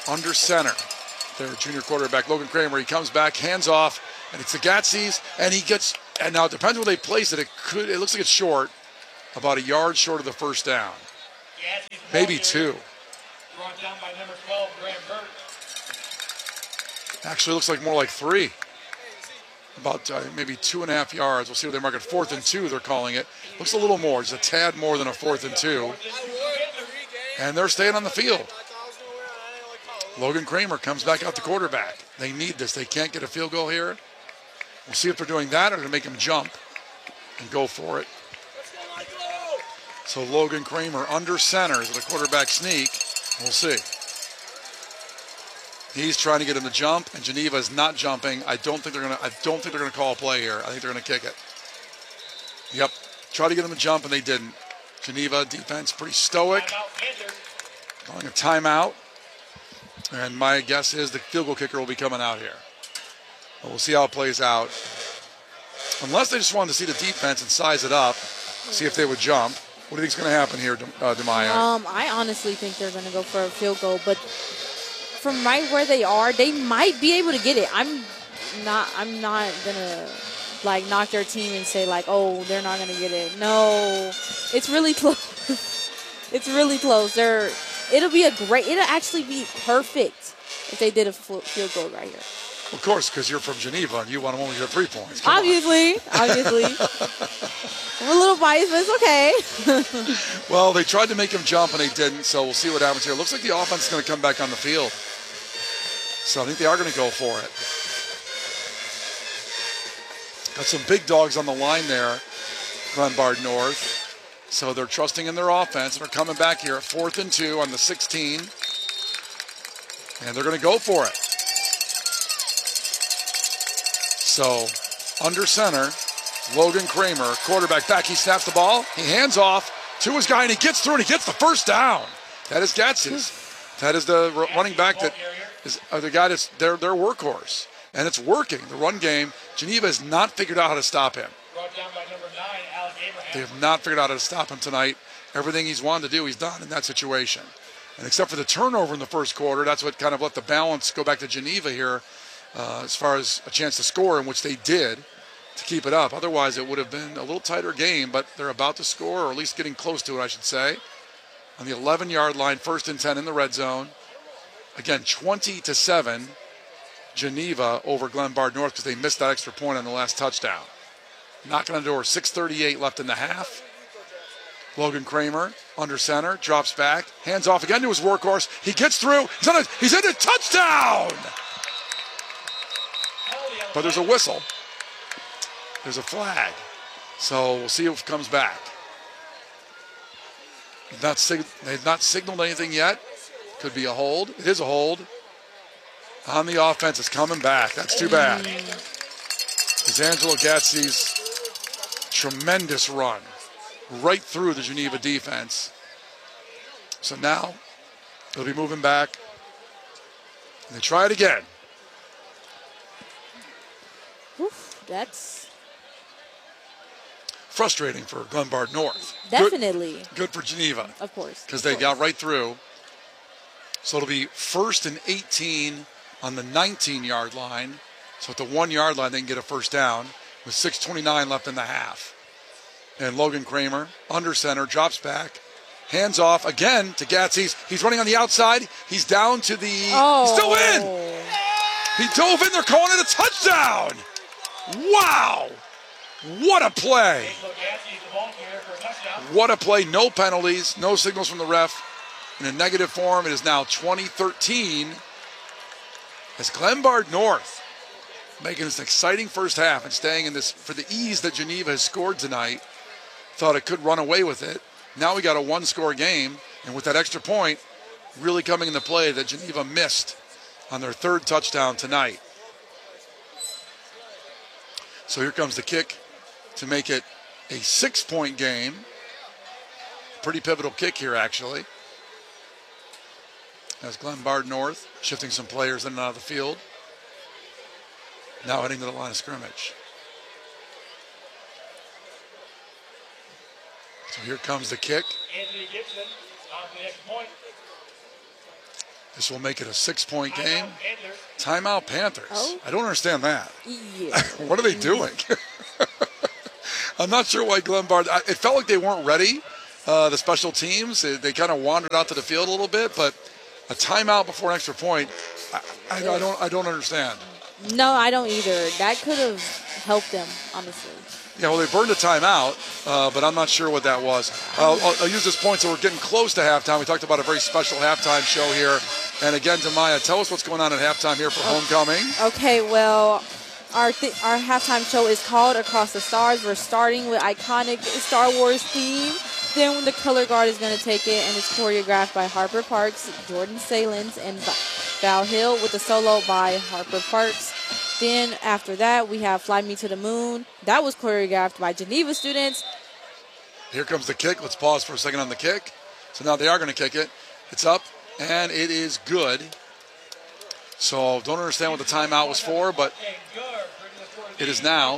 under center. Their junior quarterback, Logan Kramer, he comes back, hands off, and it's the Gatsies, and he gets, and now it depends where they place it. It looks like it's short, about a yard short of the first down. Maybe 2. Brought down by number 12, Graham Burt. Actually, looks like more like 3. About maybe 2.5 yards. We'll see what they mark it. 4th and 2, they're calling it. Looks a little more, just a tad more than a 4th and 2. And they're staying on the field. Logan Kramer comes back out the quarterback. They need this. They can't get a field goal here. We'll see if they're doing that or to make him jump and go for it. So Logan Kramer under center is the quarterback sneak. We'll see. He's trying to get him to jump, and Geneva is not jumping. I don't think they're gonna call a play here. I think they're gonna kick it. Yep. Try to get him to jump, and they didn't. Geneva defense pretty stoic. Calling a timeout. And my guess is the field goal kicker will be coming out here. But we'll see how it plays out. Unless they just wanted to see the defense and size it up, see if they would jump. What do you think is going to happen here, Demaya? I honestly think they're going to go for a field goal, but from right where they are, they might be able to get it. I'm not going to like knock their team and say like, oh, they're not going to get it. No, it's really close. It's really close. It'll actually be perfect if they did a field goal right here. Of course, because you're from Geneva and you want to only get 3 points. Obviously. I'm a little biased, but it's okay. Well, they tried to make him jump and they didn't, so we'll see what happens here. Looks like the offense is going to come back on the field. So I think they are going to go for it. Got some big dogs on the line there, Glenbard North. So they're trusting in their offense. They're coming back here at 4th and 2 on the 16. And they're going to go for it. So under center, Logan Kramer, quarterback back. He snaps the ball. He hands off to his guy, and he gets through, and he gets the first down. That is Gatsies. That is the running back that is the guy that's their workhorse. And it's working. The run game, Geneva has not figured out how to stop him. Brought down by number 9, Alec Abraham. They have not figured out how to stop him tonight. Everything he's wanted to do, he's done in that situation. And except for the turnover in the first quarter, that's what kind of let the balance go back to Geneva here as far as a chance to score, in which they did to keep it up. Otherwise, it would have been a little tighter game, but they're about to score, or at least getting close to it, I should say. On the 11-yard line, 1st and 10 in the red zone. Again, 20-7, Geneva over Glenbard North because they missed that extra point on the last touchdown. Knocking on the door, 6:38 left in the half. Logan Kramer under center, drops back, hands off again to his workhorse. He gets through. He's in a touchdown! But there's a whistle. There's a flag. So we'll see if it comes back. They've not signaled anything yet. Could be a hold. It is a hold. On the offense, it's coming back. That's too bad. It's Angelo Gatsi's tremendous run right through the Geneva defense. So now they'll be moving back. And they try it again. That's frustrating for Glenbard North. Definitely. Good for Geneva. Of course. Because they got right through. So it'll be 1st and 18 on the 19-yard line. So at the 1-yard line, they can get a first down with 6:29 left in the half. And Logan Kramer, under center, drops back. Hands off again to Gatsies. He's running on the outside. He's down to the... Oh. He's still in! He dove in. They're calling it a touchdown! Wow! What a play! What a play. No penalties, no signals from the ref. In a negative form, it is now 20-13 as Glenbard North making this exciting first half and staying in this for the ease that Geneva has scored tonight. Thought it could run away with it. Now we got a one-score game, and with that extra point really coming into play that Geneva missed on their 3rd touchdown tonight. So here comes the kick to make it a 6-point game. Pretty pivotal kick here, actually. As Glenbard North shifting some players in and out of the field. Now heading to the line of scrimmage. So here comes the kick. Anthony Gibson on the next point. This will make it a 6-point game. Panthers. Timeout Panthers. Oh. I don't understand that. Yeah. What are they doing? I'm not sure why Glenbard. It felt like they weren't ready. The special teams, they kind of wandered out to the field a little bit, but a timeout before an extra point, I don't understand. No, I don't either. That could have helped them, honestly. Yeah, well, they burned a timeout, but I'm not sure what that was. I'll use this point, so we're getting close to halftime. We talked about a very special halftime show here. And again, Demaya, tell us what's going on at halftime here for Homecoming. Okay, well, our halftime show is called Across the Stars. We're starting with iconic Star Wars theme. Then the color guard is going to take it, and it's choreographed by Harper Parks, Jordan Salins, and Val Hill with a solo by Harper Parks. Then after that, we have Fly Me to the Moon. That was choreographed by Geneva students. Here comes the kick. Let's pause for a second on the kick. So now they are going to kick it. It's up, and it is good. So don't understand what the timeout was for, but it is now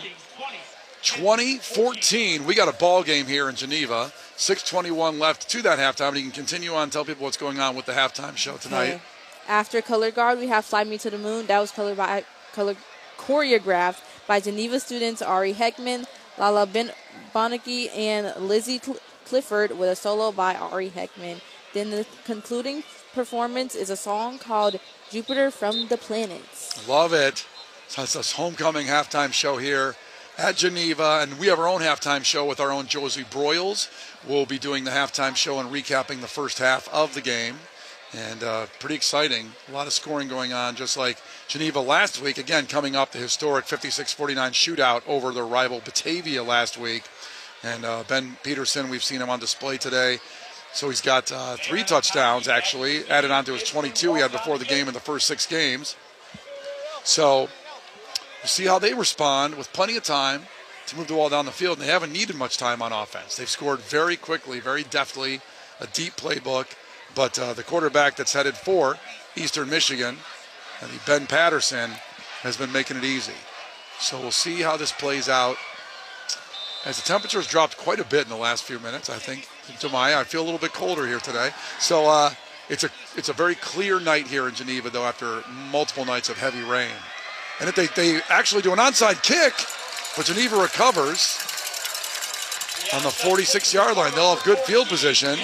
20-14. We got a ball game here in Geneva. 6:21 left to that halftime. And you can continue on and tell people what's going on with the halftime show tonight. Okay. After color guard, we have Fly Me to the Moon. That was choreographed by Geneva students Ari Heckman, Lala Bonacki, and Lizzie Clifford with a solo by Ari Heckman. Then the concluding performance is a song called Jupiter from the Planets. Love it. So it's this homecoming halftime show here at Geneva, and we have our own halftime show with our own Josie Broyles. We'll be doing the halftime show and recapping the first half of the game. And pretty exciting. A lot of scoring going on, just like Geneva last week. Again, coming up the historic 56-49 shootout over their rival Batavia last week. And Ben Peterson, we've seen him on display today. So he's got 3 touchdowns, actually, added on to his 22 he had before the game in the first 6 games. So we'll see how they respond with plenty of time to move the ball down the field. And they haven't needed much time on offense. They've scored very quickly, very deftly, a deep playbook. But the quarterback that's headed for Eastern Michigan, Ben Patterson, has been making it easy. So we'll see how this plays out. As the temperature's dropped quite a bit in the last few minutes, I think, Demaya, I feel a little bit colder here today. So it's a very clear night here in Geneva, though, after multiple nights of heavy rain. And if they actually do an onside kick, but Geneva recovers on the 46-yard line. They'll have good field position.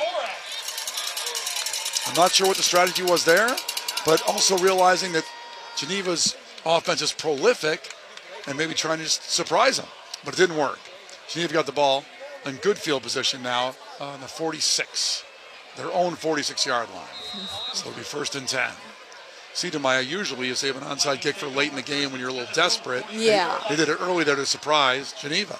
I'm not sure what the strategy was there, but also realizing that Geneva's offense is prolific and maybe trying to just surprise them. But it didn't work. Geneva got the ball in good field position now on the 46, their own 46-yard line. So it'll be 1st and 10. See, Demaya, usually you save an onside kick for late in the game when you're a little desperate. Yeah. They did it early there to surprise Geneva.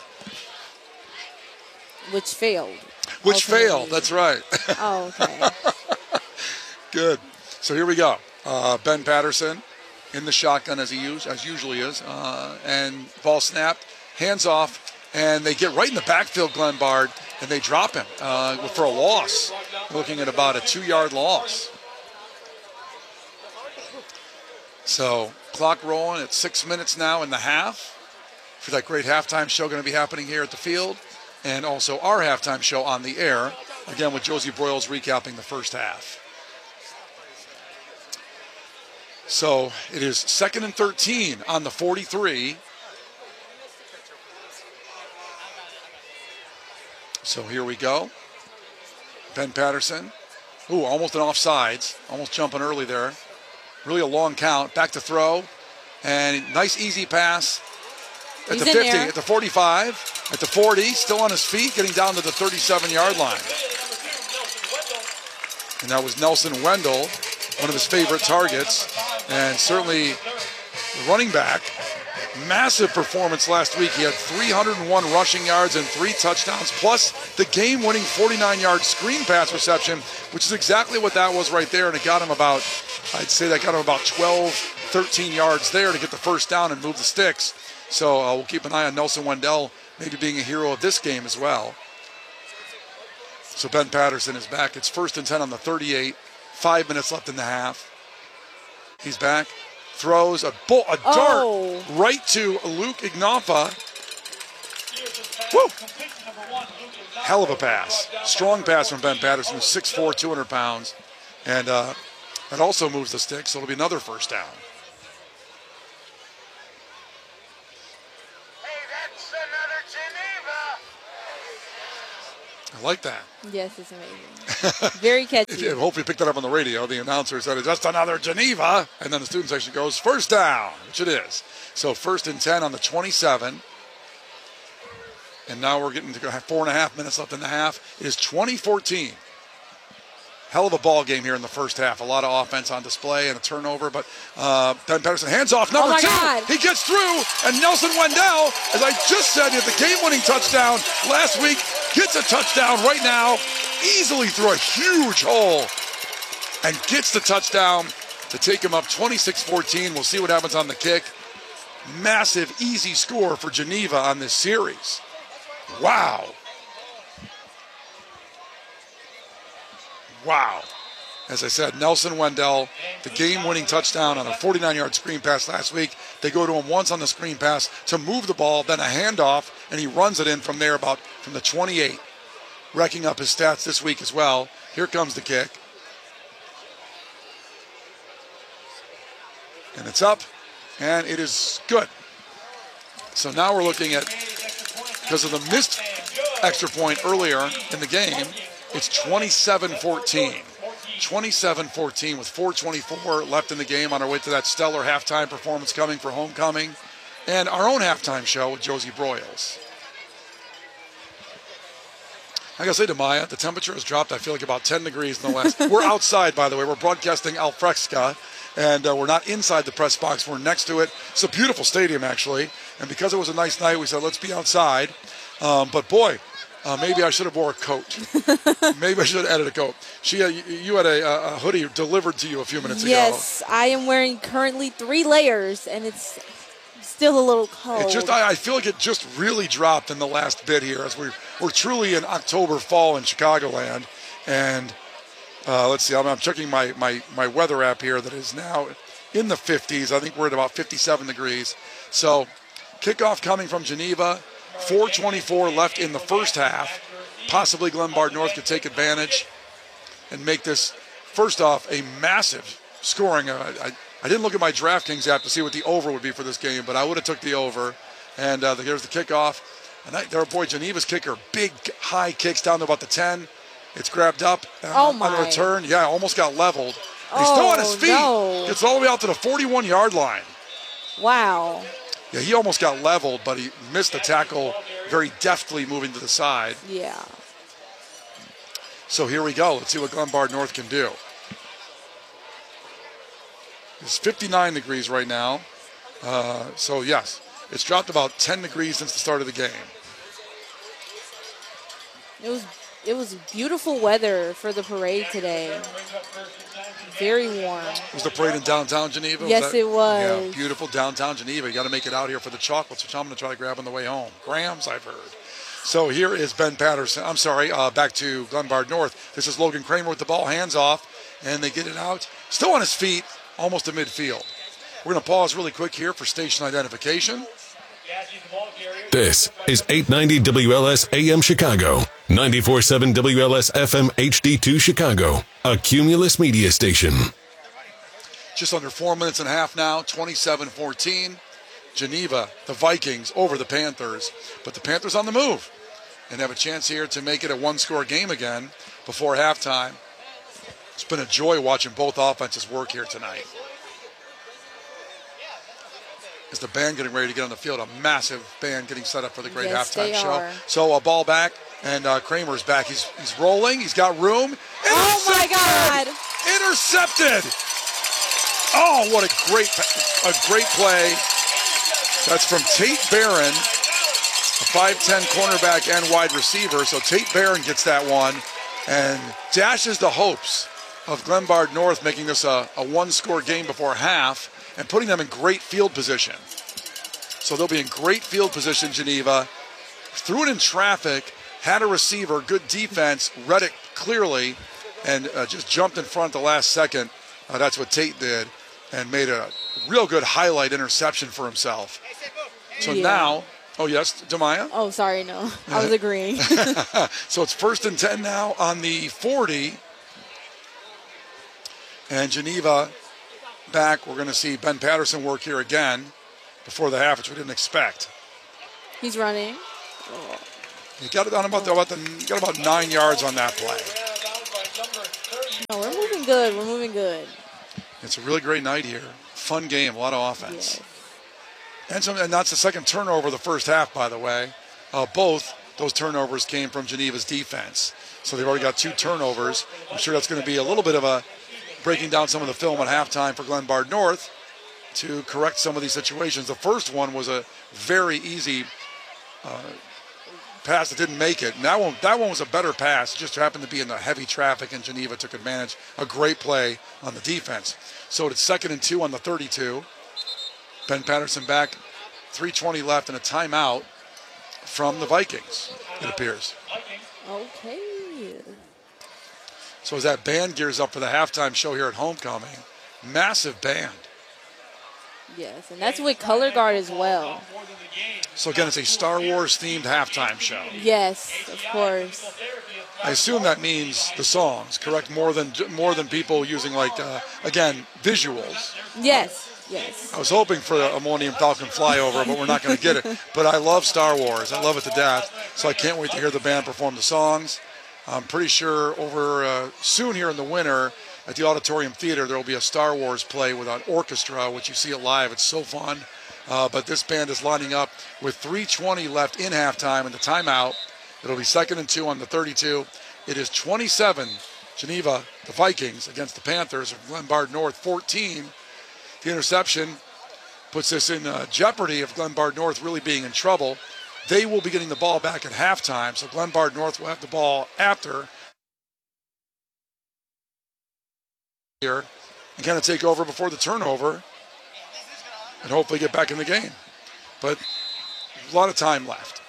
Which failed. Which failed, that's right. Oh, okay. Good. So here we go. Ben Patterson in the shotgun as usually is. And ball snapped, hands off, and they get right in the backfield, Glenbard, and they drop him for a loss. Looking at about a 2-yard loss. So clock rolling at 6 minutes now in the half. For that great halftime show going to be happening here at the field. And also our halftime show on the air. Again, with Josie Broyles recapping the first half. So it is 2nd and 13 on the 43. So here we go. Ben Patterson. Ooh, almost an offsides. Almost jumping early there. Really a long count. Back to throw. And nice easy pass. At the 50, at the 45, at the 40, still on his feet, getting down to the 37-yard line. And that was Nelson Wendell, one of his favorite targets. And certainly the running back, massive performance last week. He had 301 rushing yards and 3 touchdowns, plus the game-winning 49-yard screen pass reception, which is exactly what that was right there. And it got him about, I'd say that got him about 12, 13 yards there to get the first down and move the sticks. So we'll keep an eye on Nelson Wendell maybe being a hero of this game as well. So Ben Patterson is back. It's 1st and 10 on the 38. 5 minutes left in the half. He's back. Throws a dart right to Luke Ignafa. Woo! Hell of a pass. Strong pass from Ben Patterson, who's 6'4", 200 pounds. And That also moves the stick, so it'll be another first down. Hey, that's another Geneva. I like that. Yes, it's amazing. Very catchy. If you hopefully picked that up on the radio, the announcer said, just another Geneva. And then the student section goes, first down, which it is. So 1st and 10 on the 27. And now we're getting to 4.5 minutes left in the half. It is 20-14. Hell of a ball game here in the first half. A lot of offense on display and a turnover. But Ben Patterson, hands off, number 2. God. He gets through. And Nelson Wendell, as I just said, had the game-winning touchdown last week, gets a touchdown right now, easily through a huge hole, and gets the touchdown to take him up 26-14. We'll see what happens on the kick. Massive, easy score for Geneva on this series. Wow. Wow. As I said, Nelson Wendell, the game-winning touchdown on a 49-yard screen pass last week. They go to him once on the screen pass to move the ball, then a handoff, and he runs it in from there from the 28, racking up his stats this week as well. Here comes the kick. And it's up, and it is good. So now we're looking at, because of the missed extra point earlier in the game, it's 27-14. 27-14 with 4:24 left in the game, on our way to that stellar halftime performance coming for homecoming and our own halftime show with Josie Broyles. I gotta say to Maya, the temperature has dropped, I feel like, about 10 degrees in the last. We're outside, by the way. We're broadcasting al fresca, and we're not inside the press box. We're next to it. It's a beautiful stadium, actually. And because it was a nice night, we said, let's be outside. But boy, maybe I should have wore a coat. Maybe I should have added a coat. You had a hoodie delivered to you a few minutes ago. Yes, I am wearing currently 3 layers, and it's still a little cold. I feel like it just really dropped in the last bit here, as we're truly in October fall in Chicagoland. And let's see, I'm checking my weather app here that is now in the 50s. I think we're at about 57 degrees. So kickoff coming from Geneva. 4:24 left in the first half. Possibly Glenbard North could take advantage and make this, first off, a massive scoring. I didn't look at my DraftKings app to see what the over would be for this game, but I would have took the over. And here's the kickoff. And Geneva's kicker, big high kicks down to about the 10. It's grabbed up on the return. Yeah, almost got leveled. He's still on his feet. No. Gets all the way out to the 41-yard line. Wow. Yeah, he almost got leveled, but he missed the tackle very deftly moving to the side. Yeah. So here we go. Let's see what Glenbard North can do. It's 59 degrees right now. So, yes, it's dropped about 10 degrees since the start of the game. It was beautiful weather for the parade today. Very warm. Was the parade in downtown Geneva? Yes, it was. Yeah, beautiful downtown Geneva. You got to make it out here for the chocolates, which I'm going to try to grab on the way home. Grams, I've heard. So here is Ben Patterson. I'm sorry, back to Glenbard North. This is Logan Kramer with the ball, hands off, and they get it out. Still on his feet, almost to midfield. We're going to pause really quick here for station identification. This is 890 WLS AM Chicago, 94.7 WLS FM HD2 Chicago, a Cumulus media station. Just under 4 minutes and a half now, 27-14. Geneva, the Vikings, over the Panthers. But the Panthers on the move and have a chance here to make it a one-score game again before halftime. It's been a joy watching both offenses work here tonight. Is the band getting ready to get on the field? A massive band getting set up for the great halftime show. Are. So a ball back, and Kramer's back. He's rolling. He's got room. Oh my God! Intercepted. Oh, what a great play. That's from Tate Barron, a 5'10 cornerback and wide receiver. So Tate Barron gets that one and dashes the hopes of Glenbard North making this a one-score game before half, and putting them in great field position. So they'll be in great field position, Geneva. Threw it in traffic, had a receiver, good defense, read it clearly, and just jumped in front at the last second. That's what Tate did, and made a real good highlight interception for himself. So now, oh yes, Demaya? Oh, sorry, no. I was agreeing. So it's 1st and 10 now on the 40. And Geneva back. We're going to see Ben Patterson work here again before the half, which we didn't expect. He's running. He got it on about 9 yards on that play. No, we're moving good. We're moving good. It's a really great night here. Fun game, a lot of offense. Yes. And that's the second turnover of the first half, by the way. Both those turnovers came from Geneva's defense. So they've already got 2 turnovers. I'm sure that's going to be a little bit of a breaking down some of the film at halftime for Glenbard North to correct some of these situations. The first one was a very easy pass that didn't make it. And that one was a better pass. It just happened to be in the heavy traffic, and Geneva took advantage. A great play on the defense. So it's 2nd and 2 on the 32. Ben Patterson back, 3:20 left, and a timeout from the Vikings, it appears. Okay. So as that band gears up for the halftime show here at Homecoming, massive band. Yes, and that's with color guard as well. So again, it's a Star Wars themed halftime show. Yes, of course. I assume that means the songs, correct? More than people using again, visuals. Yes, yes. I was hoping for a Millennium Falcon flyover, but we're not going to get it. But I love Star Wars. I love it to death. So I can't wait to hear the band perform the songs. I'm pretty sure over soon here in the winter at the Auditorium Theater, there will be a Star Wars play with an orchestra, which you see it live. It's so fun. But this band is lining up with 3:20 left in halftime and the timeout. It'll be 2nd and 2 on the 32. It is 27, Geneva, the Vikings, against the Panthers of Glenbard North, 14. The interception puts this in jeopardy of Glenbard North really being in trouble. They will be getting the ball back at halftime, so Glenbard North will have the ball after here and kind of take over before the turnover and hopefully get back in the game. But a lot of time left.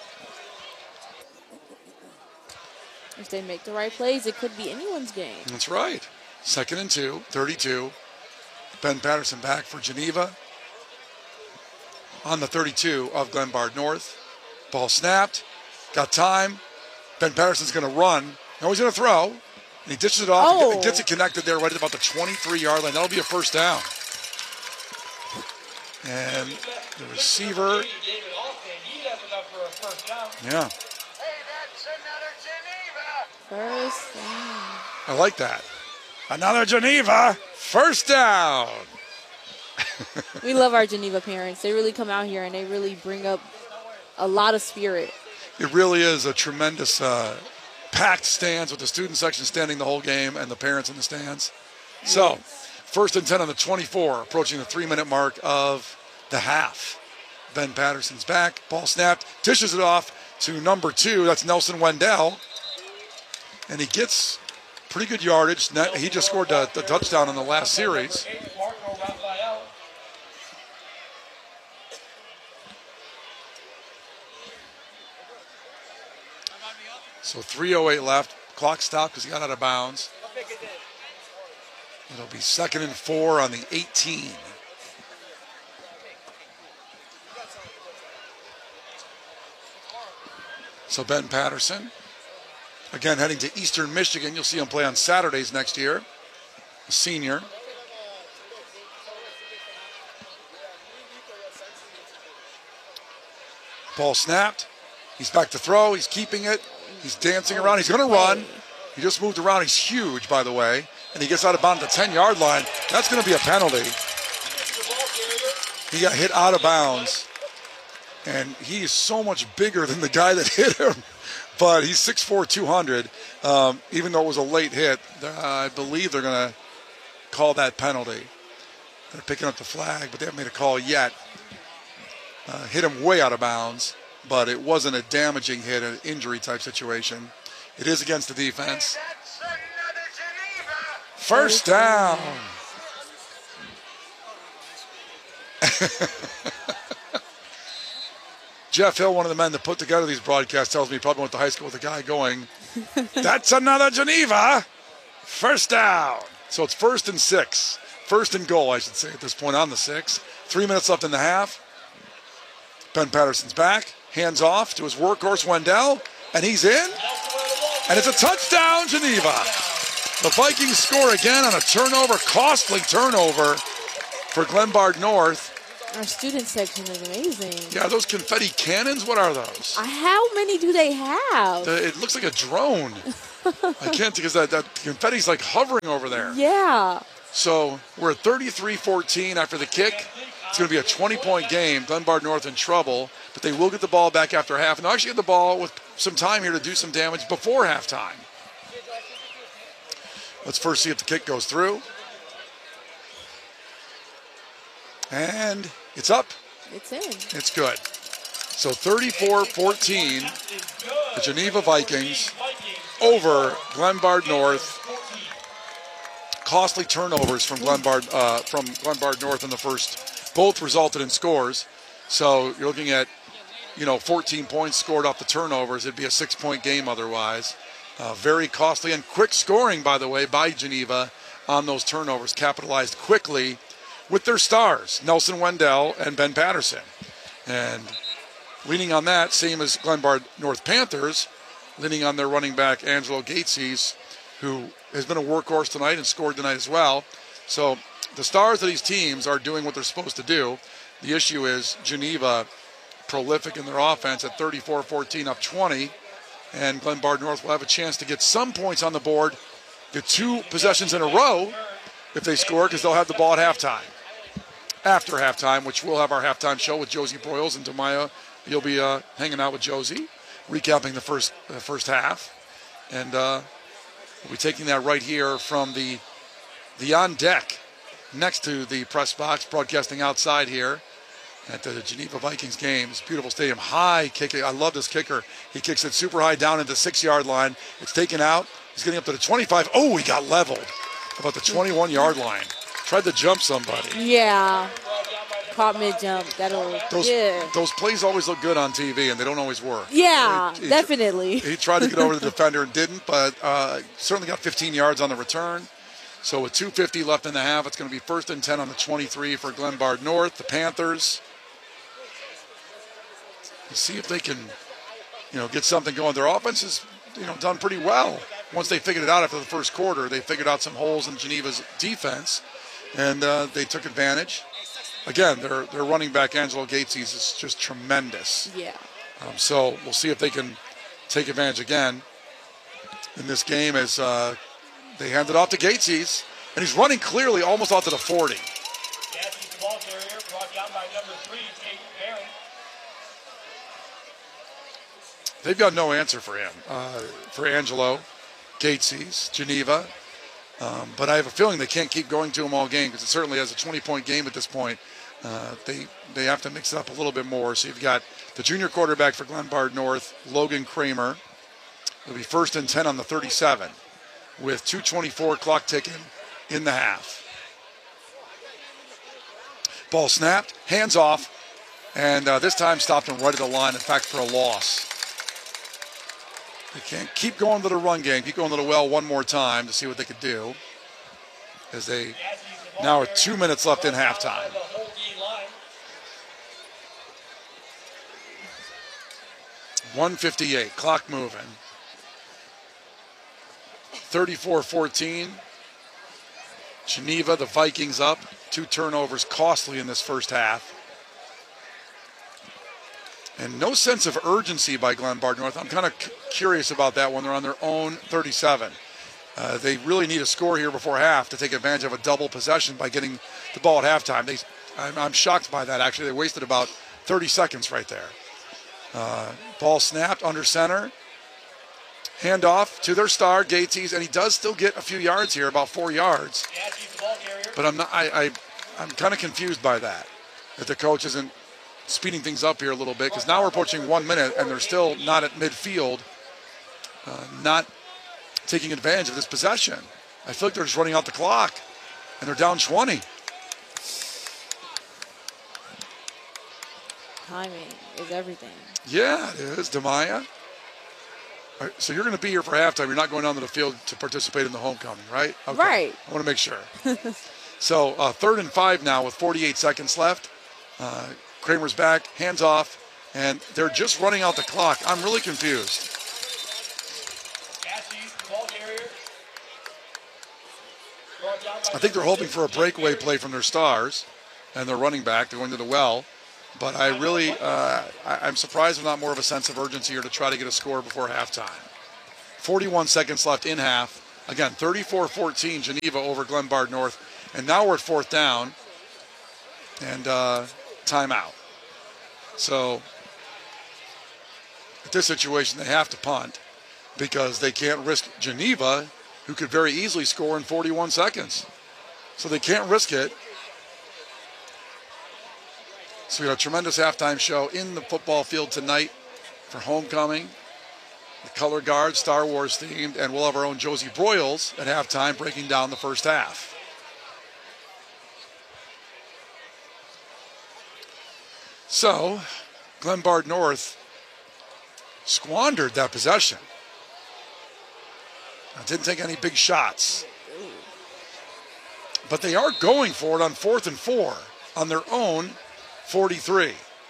If they make the right plays, it could be anyone's game. That's right. 2nd and 2, 32. Ben Patterson back for Geneva on the 32 of Glenbard North. Ball snapped. Got time. Ben Patterson's going to run. Now he's going to throw. And he dishes it off. Oh. And gets it connected there right at about the 23-yard line. That'll be a first down. And the receiver. Yeah. Hey, that's another Geneva. First down. I like that. Another Geneva. First down. We love our Geneva parents. They really come out here and they really bring up a lot of spirit. It really is a tremendous packed stands with the student section standing the whole game and the parents in the stands. So, 1st and 10 on the 24, approaching the 3-minute mark of the half. Ben Patterson's back, ball snapped, dishes it off to number 2, that's Nelson Wendell. And he gets pretty good yardage. He just scored the touchdown in the last series. So 3:08 left. Clock stopped because he got out of bounds. It'll be 2nd and 4 on the 18. So Ben Patterson, again heading to Eastern Michigan. You'll see him play on Saturdays next year. A senior. Ball snapped. He's back to throw. He's keeping it. He's dancing around. He's going to run. He just moved around. He's huge, by the way. And he gets out of bounds at the 10-yard line. That's going to be a penalty. He got hit out of bounds. And he is so much bigger than the guy that hit him. But he's 6'4", 200. Even though it was a late hit, I believe they're going to call that penalty. They're picking up the flag, but they haven't made a call yet. Hit him way out of bounds, but it wasn't a damaging hit, an injury type situation. It is against the defense. That's another Geneva. First down. Jeff Hill, one of the men that put together these broadcasts, tells me he probably went to high school with a guy going, that's another Geneva. First down. So it's 1st and 6. 1st and goal, I should say, at this point on the 6. 3 minutes left in the half. Ben Patterson's back. Hands off to his workhorse, Wendell. And he's in. And it's a touchdown, Geneva. The Vikings score again on a turnover, costly turnover for Glenbard North. Our student section is amazing. Yeah, those confetti cannons, what are those? How many do they have? It looks like a drone. I can't, because that confetti's like hovering over there. Yeah. So we're at 33-14 after the kick. It's going to be a 20-point game. Glenbard North in trouble, but they will get the ball back after half. And they'll actually get the ball with some time here to do some damage before halftime. Let's first see if the kick goes through. And it's up. It's in. It's good. So 34-14, the Geneva Vikings over Glenbard North. Costly turnovers from Glenbard North in the first. Both resulted in scores. So you're looking at, 14 points scored off the turnovers. It'd be a 6-point game otherwise. Very costly and quick scoring, by the way, by Geneva on those turnovers. Capitalized quickly with their stars, Nelson Wendell and Ben Patterson. And leaning on that, same as Glenbard North Panthers, leaning on their running back, Angelo Gatesies, who has been a workhorse tonight and scored tonight as well. So the stars of these teams are doing what they're supposed to do. The issue is Geneva prolific in their offense at 34-14, up 20. And Glenbard North will have a chance to get some points on the board, get 2 possessions in a row if they score, because they'll have the ball at halftime. After halftime, which we'll have our halftime show with Josie Broyles and Demaya. You'll be hanging out with Josie, recapping the first half. And we'll be taking that right here from the on deck next to the press box, broadcasting outside here at the Geneva Vikings games. Beautiful stadium. High kicking. I love this kicker. He kicks it super high down into the 6-yard line. It's taken out. He's getting up to the 25. Oh, he got leveled about the 21-yard line. Tried to jump somebody. Yeah. Caught mid-jump. Those plays always look good on TV, and they don't always work. Yeah, definitely. He tried to get over the defender and didn't, but certainly got 15 yards on the return. So with 2:50 left in the half, it's going to be 1st and 10 on the 23 for Glenbard North. The Panthers. Let's see if they can, get something going. Their offense has, done pretty well. Once they figured it out after the first quarter, they figured out some holes in Geneva's defense, and they took advantage. Again, their running back, Angelo Gatesies, is just tremendous. Yeah. So we'll see if they can take advantage again in this game as they hand it off to Gatesies, and he's running clearly almost out to the 40. Gatesies, the ball carrier, brought down by number 3, Tate Barron. They've got no answer for him, for Angelo Gatesies, Geneva. But I have a feeling they can't keep going to him all game, because it certainly has a 20-point game at this point. They have to mix it up a little bit more. So you've got the junior quarterback for Glenbard North, Logan Kramer. It'll be 1st and 10 on the 37 with 2:24 clock ticking in the half. Ball snapped, hands off, and this time stopped him right at the line, in fact, for a loss. They can't keep going to the run game, keep going to the well one more time to see what they could do, as they now are 2 minutes left in halftime. 1:58, clock moving. 34-14. Geneva, the Vikings up. 2 turnovers costly in this first half. And no sense of urgency by Glenbard North. I'm kind of curious about that when they're on their own 37. They really need a score here before half to take advantage of a double possession by getting the ball at halftime. I'm shocked by that, actually. They wasted about 30 seconds right there. Ball snapped under center. Handoff to their star, Gatesies, and he does still get a few yards here, about 4 yards. But I'm kind of confused by that the coach isn't speeding things up here a little bit, because now we're approaching 1 minute and they're still not at midfield, not taking advantage of this possession. I feel like they're just running out the clock, and they're down 20. Timing is everything. Yeah, it is, Demaya. All right, so you're going to be here for halftime. You're not going down to the field to participate in the homecoming, right? Okay. Right. I want to make sure. So 3rd and 5 now with 48 seconds left. Kramer's back, hands off, and they're just running out the clock. I'm really confused. Gatesies, the ball carrier. I think they're hoping for a breakaway play from their stars and their running back. They're going to the well. But I really, I'm surprised there's not more of a sense of urgency here to try to get a score before halftime. 41 seconds left in half. Again, 34-14, Geneva over Glenbard North. And now we're at fourth down and timeout. So at this situation, they have to punt because they can't risk Geneva, who could very easily score in 41 seconds. So they can't risk it. So we have a tremendous halftime show in the football field tonight for homecoming. The color guard, Star Wars themed, and we'll have our own Josie Broyles at halftime breaking down the first half. So, Glenbard North squandered that possession. Didn't take any big shots. But they are going for it on 4th and 4 on their own 43.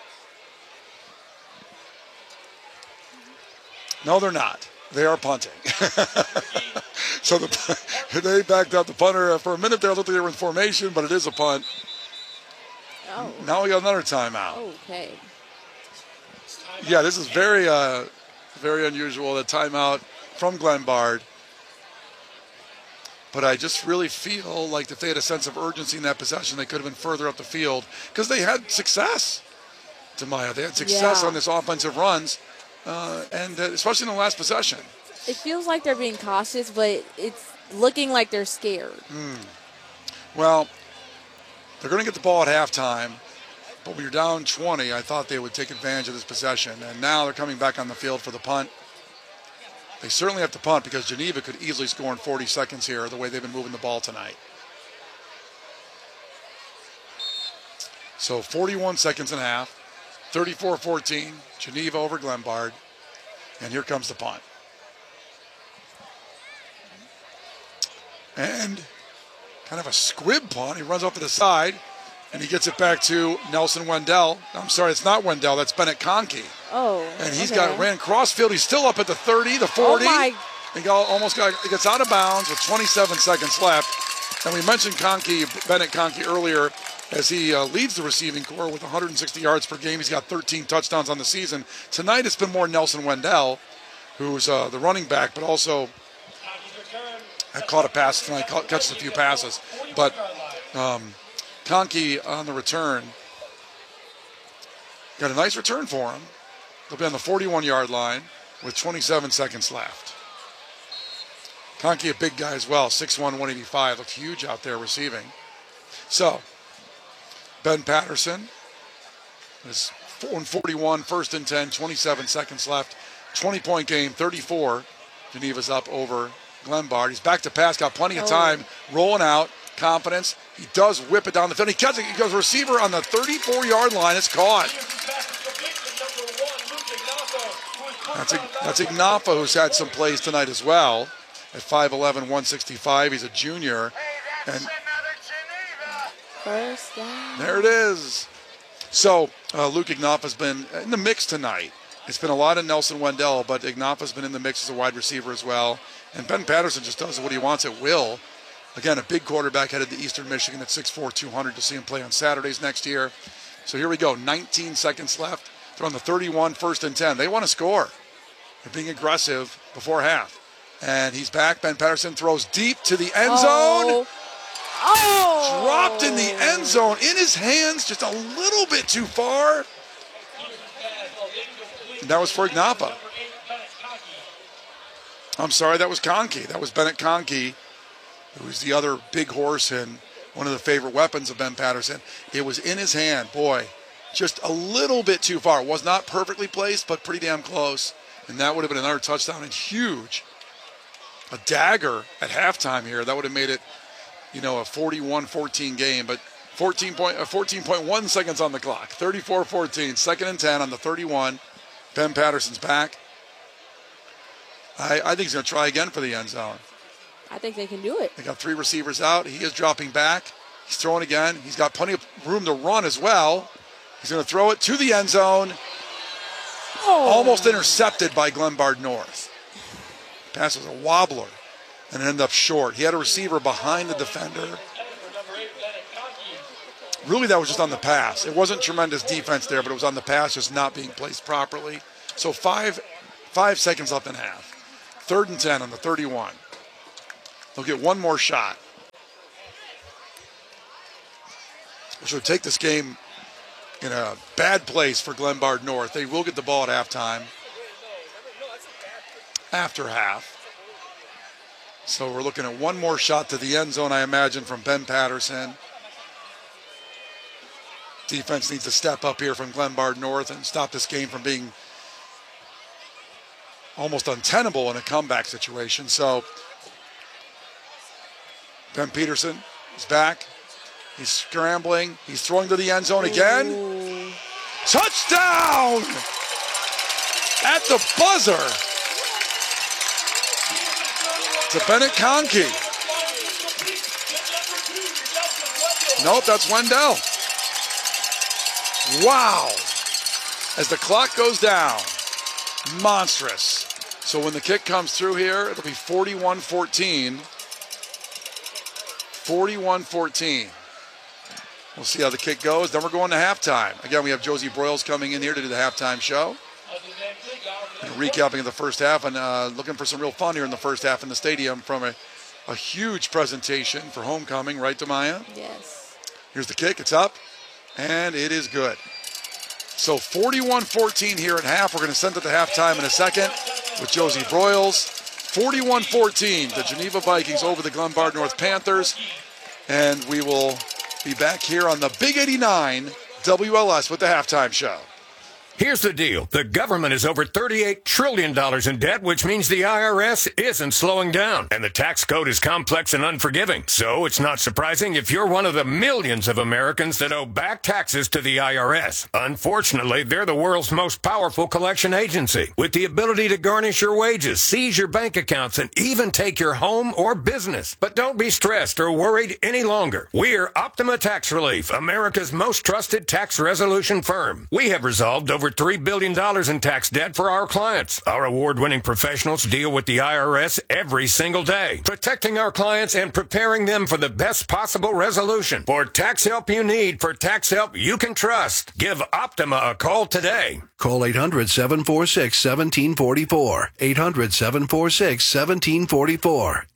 No, they're not. They are punting. So they backed out the punter. For a minute there, it looked like they were in formation, but it is a punt. Oh. Now we got another timeout. Okay. Yeah, this is very, very unusual. The timeout from Glenbard. But I just really feel like if they had a sense of urgency in that possession, they could have been further up the field because they had success. Tamaya, they had success on this offensive runs, and especially in the last possession. It feels like they're being cautious, but it's looking like they're scared. Well, they're going to get the ball at halftime, but when you're down 20, I thought they would take advantage of this possession, and now they're coming back on the field for the punt. They certainly have to punt because Geneva could easily score in 40 seconds here, the way they've been moving the ball tonight. So 41 seconds and a half, 34-14, Geneva over Glenbard, and here comes the punt. And kind of a squib punt. He runs off to the side, and he gets it back to Nelson Wendell. I'm sorry, it's not Wendell. That's Bennett Conkey. Oh, and he's okay. ran crossfield. He's still up at the 30, the 40. Oh my. He gets out of bounds with 27 seconds left. And we mentioned Bennett Conkey earlier as he leads the receiving corps with 160 yards per game. He's got 13 touchdowns on the season. Tonight it's been more Nelson Wendell, who's the running back, but also had caught a pass tonight, catches a few passes. But Conkey on the return got a nice return for him. They'll be on the 41-yard line with 27 seconds left. Conkey, a big guy as well, 6'1", 185. Looks huge out there receiving. So, Ben Patterson is 4-41, 1st and 10, 27 seconds left. 20-point game, 34. Geneva's up over Glenbard. He's back to pass, got plenty of time, rolling out, confidence. He does whip it down the field. He catches it. He goes receiver on the 34-yard line. It's caught. That's Ignafa, who's had some plays tonight as well. At 5'11", 165. He's a junior. And First down. there it is. So Luke Ignafa's been in the mix tonight. It's been a lot of Nelson Wendell, but Ignafa's been in the mix as a wide receiver as well. And Ben Patterson just does what he wants at will. Again, a big quarterback headed to Eastern Michigan at 6'4", 200 to see him play on Saturdays next year. So here we go, 19 seconds left. They're on the 31, 1st and 10. They want to score. They're being aggressive before half. And he's back. Ben Patterson throws deep to the end zone. Oh! Dropped in the end zone. In his hands, just a little bit too far. And that was for Ignafa. I'm sorry, that was Conkey. That was Bennett Conkey, who was the other big horse and one of the favorite weapons of Ben Patterson. It was in his hand. Boy, just a little bit too far. It was not perfectly placed, but pretty damn close. And that would have been another touchdown and huge. A dagger at halftime here. That would have made it, a 41-14 game. But 14.1 seconds on the clock. 34-14. 2nd and 10 on the 31. Ben Patterson's back. I think he's going to try again for the end zone. I think they can do it. They got 3 receivers out. He is dropping back. He's throwing again. He's got plenty of room to run as well. He's going to throw it to the end zone. Oh. Almost intercepted by Glenbard North. Pass was a wobbler and it ended up short. He had a receiver behind the defender. Really, that was just on the pass. It wasn't tremendous defense there, but it was on the pass, just not being placed properly. So 5 seconds left in half. 3rd and 10 on the 31. They'll get one more shot, which would take this game in a bad place for Glenbard North. They will get the ball at halftime. After half. So we're looking at one more shot to the end zone, I imagine, from Ben Patterson. Defense needs to step up here from Glenbard North and stop this game from being almost untenable in a comeback situation. So Ben Peterson is back. He's scrambling. He's throwing to the end zone again. Ooh. Touchdown! At the buzzer. To Bennett Conkey. Nope, that's Wendell. Wow. As the clock goes down, monstrous. So when the kick comes through here, it'll be 41-14. 41-14. We'll see how the kick goes. Then we're going to halftime. Again, we have Josie Broyles coming in here to do the halftime show. And recapping of the first half and looking for some real fun here in the first half in the stadium from a huge presentation for homecoming, right, Demaya? Yes. Here's the kick. It's up, and it is good. So 41-14 here at half. We're going to send it to halftime in a second with Josie Broyles. 41-14, the Geneva Vikings over the Glenbard North Panthers. And we will be back here on the Big 89 WLS with the halftime show. Here's the deal. The government is over $38 trillion in debt, which means the IRS isn't slowing down. And the tax code is complex and unforgiving. So it's not surprising if you're one of the millions of Americans that owe back taxes to the IRS. Unfortunately, they're the world's most powerful collection agency, with the ability to garnish your wages, seize your bank accounts, and even take your home or business. But don't be stressed or worried any longer. We're Optima Tax Relief, America's most trusted tax resolution firm. We have resolved over $3 billion in tax debt for our clients. Our award-winning professionals deal with the IRS every single day, protecting our clients and preparing them for the best possible resolution. For tax help you need, for tax help you can trust, give Optima a call today. Call 800-746-1744. 800-746-1744.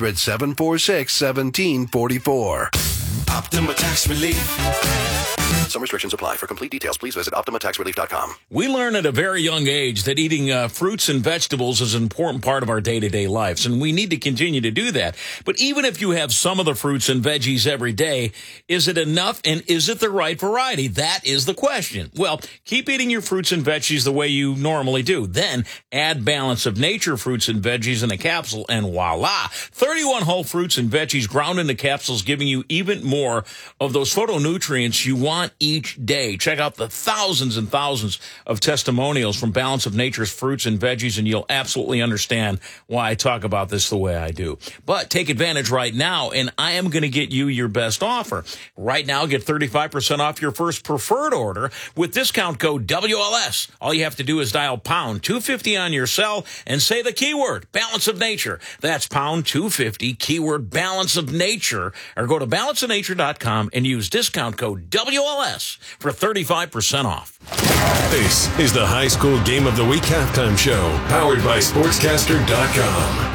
800-746-1744. Optima Tax Relief. Some restrictions apply. For complete details, please visit OptimaTaxRelief.com. We learn at a very young age that eating fruits and vegetables is an important part of our day-to-day lives, and we need to continue to do that. But even if you have some of the fruits and veggies every day, is it enough, and is it the right variety? That is the question. Well, keep eating your fruits and veggies the way you normally do. Then add Balance of Nature fruits and veggies in a capsule, and voila! 31 whole fruits and veggies ground into capsules, giving you even more of those phytonutrients you want each day. Check out the thousands and thousands of testimonials from Balance of Nature's fruits and veggies, and you'll absolutely understand why I talk about this the way I do. But take advantage right now, and I am going to get you your best offer. Right now, get 35% off your first preferred order with discount code WLS. All you have to do is dial pound 250 on your cell and say the keyword Balance of Nature. That's pound 250, keyword Balance of Nature, or go to balanceofnature.com and use discount code WLS for 35% off. This is the High School Game of the Week halftime show, powered by Sportscaster.com.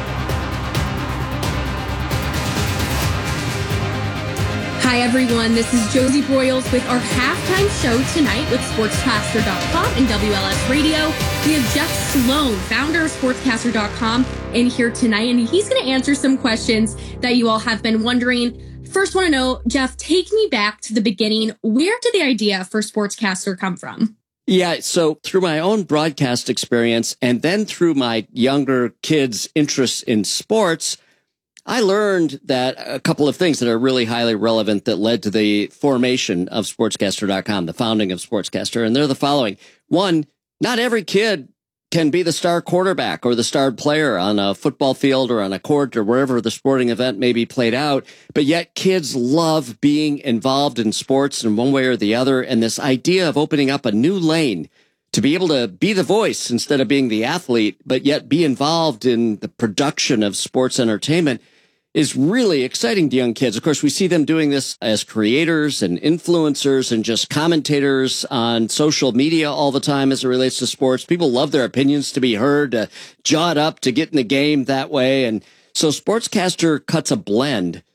Hi, everyone. This is Josie Broyles with our halftime show tonight with Sportscaster.com and WLS Radio. We have Jeff Sloan, founder of Sportscaster.com, in here tonight, and he's going to answer some questions that you all have been wondering. First, want to know, Jeff, take me back to the beginning. Where did the idea for Sportscaster come from? Yeah, so through my own broadcast experience and then through my younger kids' interest in sports, I learned that a couple of things that are really highly relevant that led to the formation of Sportscaster.com, the founding of Sportscaster, and they're the following. One, not every kid can be the star quarterback or the star player on a football field or on a court or wherever the sporting event may be played out. But yet kids love being involved in sports in one way or the other. And this idea of opening up a new lane to be able to be the voice instead of being the athlete, but yet be involved in the production of sports entertainment is really exciting to young kids. Of course, we see them doing this as creators and influencers and just commentators on social media all the time as it relates to sports. People love their opinions to be heard, to jaw it up, to get in the game that way. And so Sportscaster cuts a blend